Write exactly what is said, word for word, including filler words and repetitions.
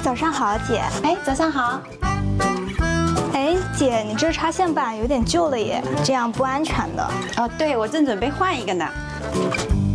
早上好，姐。 哎，早上好。 哎，姐，你这插线板有点旧了耶，这样不安全的。 哦，对，我正准备换一个呢。